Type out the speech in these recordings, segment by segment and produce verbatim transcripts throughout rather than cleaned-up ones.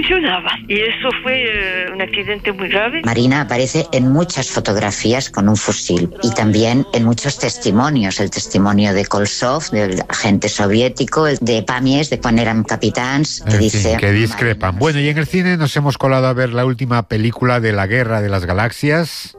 funcionaba. Y eso fue eh, un accidente muy grave. Marina aparece en muchas fotografías con un fusil y también en muchos testimonios. El testimonio de Kolsov, del agente soviético, el de Pamies, de cuando eran capitans, que en dice... Fin, que discrepan. Marina. Bueno, y en el cine nos hemos colado a ver la última película de la Guerra de las Galaxias.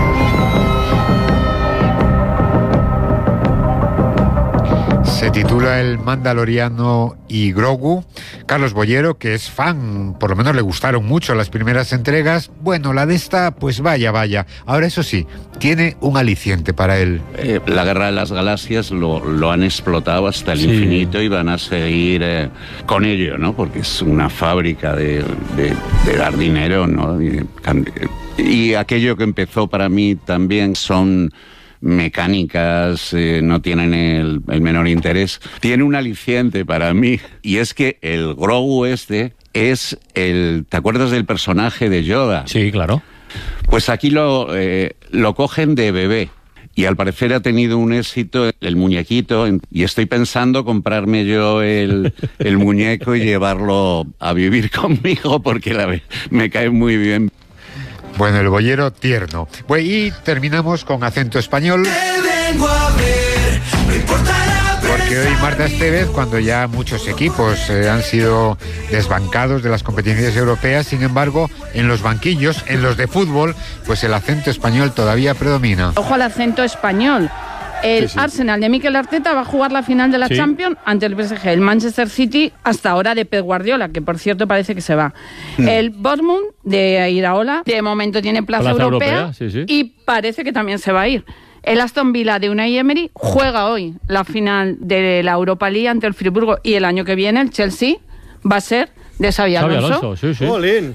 Se titula El Mandaloriano y Grogu. Carlos Bollero, que es fan, por lo menos le gustaron mucho las primeras entregas. Bueno, la de esta, pues vaya, vaya. Ahora, eso sí, tiene un aliciente para él. Eh, la Guerra de las Galaxias lo, lo han explotado hasta el sí. infinito y van a seguir eh, con ello, ¿no? Porque es una fábrica de, de, de dar dinero, ¿no? Y, y aquello que empezó para mí también son... mecánicas, eh, no tienen el, el menor interés. Tiene un aliciente para mí, y es que el Grogu este es el... ¿Te acuerdas del personaje de Yoda? Sí, claro. Pues aquí lo, eh, lo cogen de bebé. Y al parecer ha tenido un éxito el muñequito, y estoy pensando comprarme yo el, el muñeco y llevarlo a vivir conmigo, porque la, me cae muy bien. Bueno, el boyero tierno. Pues, y terminamos con acento español. Porque hoy Marta Estevez, cuando ya muchos equipos eh, han sido desbancados de las competiciones europeas, sin embargo, en los banquillos, en los de fútbol, pues el acento español todavía predomina. Ojo al acento español. El sí, sí. Arsenal de Mikel Arteta va a jugar la final de la sí. Champions ante el P S G. El Manchester City, hasta ahora de Pep Guardiola, que por cierto parece que se va. Mm. El Bournemouth de Iraola, de momento tiene plaza, plaza europea, europea sí, sí. y parece que también se va a ir. El Aston Villa de Unai Emery juega hoy la final de la Europa League ante el Friburgo, y el año que viene el Chelsea va a ser de Xabi Alonso. Xabi Alonso, sí, sí. Olín.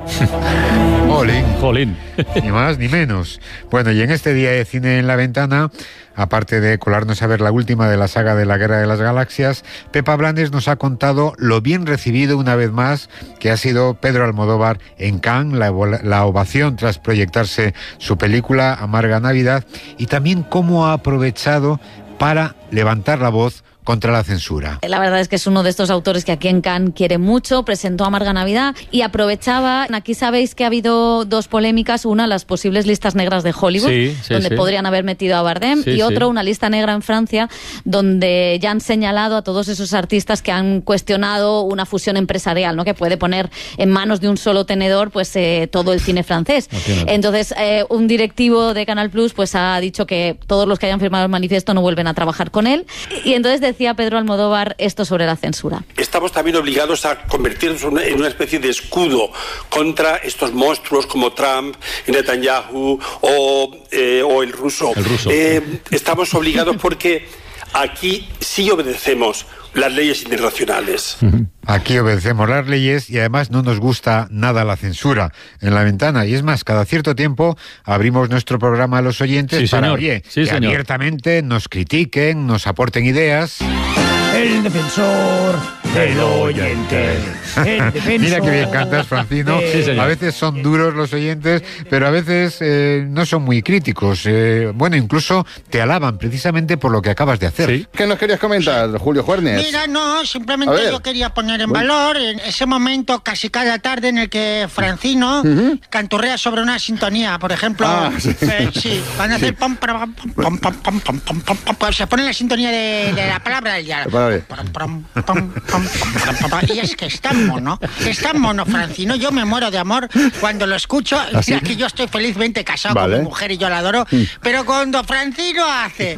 Olín. Olín. Ni más ni menos. Bueno, y en este día de cine en la ventana, aparte de colarnos a ver la última de la saga de la Guerra de las Galaxias, Pepa Blanes nos ha contado lo bien recibido una vez más que ha sido Pedro Almodóvar en Cannes, la, la ovación tras proyectarse su película Amarga Navidad, y también cómo ha aprovechado para levantar la voz contra la censura. La verdad es que es uno de estos autores que aquí en Cannes quiere mucho, presentó Amarga Navidad y aprovechaba, aquí sabéis que ha habido dos polémicas, una, las posibles listas negras de Hollywood, sí, sí, donde sí. podrían haber metido a Bardem, sí, y otro, sí. una lista negra en Francia, donde ya han señalado a todos esos artistas que han cuestionado una fusión empresarial, ¿no? Que puede poner en manos de un solo tenedor pues eh, todo el cine francés. Okay, entonces, eh, un directivo de Canal Plus pues ha dicho que todos los que hayan firmado el manifiesto no vuelven a trabajar con él, y entonces decía Pedro Almodóvar esto sobre la censura. Estamos también obligados a convertirnos en una especie de escudo contra estos monstruos como Trump, Netanyahu o, eh, o el ruso. El ruso. Eh, estamos obligados porque aquí sí obedecemos las leyes internacionales. Aquí obedecemos las leyes y además no nos gusta nada la censura en la ventana. Y es más, cada cierto tiempo abrimos nuestro programa a los oyentes sí, para, señor. oye, sí, que señor. abiertamente nos critiquen, nos aporten ideas. El defensor del oyente. El defensor. Mira que bien cantas, Francino. Sí, a veces son duros los oyentes, pero a veces eh, no son muy críticos. Eh, bueno, incluso te alaban precisamente por lo que acabas de hacer. ¿Sí? ¿Qué nos querías comentar, Julio Juernes? Mira, no, simplemente yo quería poner en valor en ese momento casi cada tarde en el que Francino uh-huh. canturrea sobre una sintonía, por ejemplo. Ah, sí. Eh, sí, van a hacer pom, pom, pom, pom, pom, pom, pom, pom, pom, pom, se pone la sintonía de, de la palabra del día. Y es que es tan mono, es tan mono, Francino. Yo me muero de amor cuando lo escucho. Mira que yo estoy felizmente casado vale. con mi mujer y yo la adoro. Pero cuando Francino hace,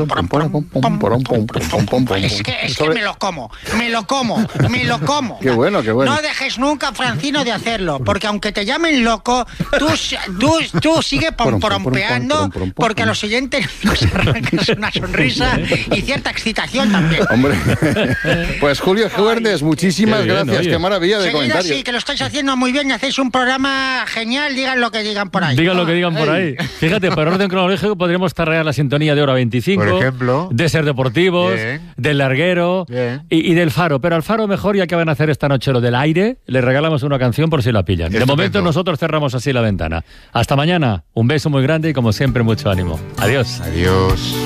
es que es que me lo como, me lo como, me lo como. Qué bueno, qué bueno. No dejes nunca, Francino, de hacerlo, porque aunque te llamen loco, tú, tú, tú sigue pomporompeando, porque a los oyentes nos arrancas una sonrisa y cierta excitación también. Hombre, pues Julio Juernes, muchísimas bien, gracias, oye. Qué maravilla de Seguida, comentarios. Sí, que lo estáis haciendo muy bien y hacéis un programa genial, digan lo que digan por ahí. Digan lo que digan por ahí. Fíjate, por orden cronológico podríamos tarrear la sintonía de Hora veinticinco, por ejemplo, de Ser Deportivos, bien. Del Larguero y, y del Faro, pero al Faro mejor, ya que van a hacer esta noche lo del aire, le regalamos una canción por si la pillan. De Estupendo. Momento nosotros cerramos así la ventana. Hasta mañana, un beso muy grande y como siempre mucho ánimo. Adiós. Adiós.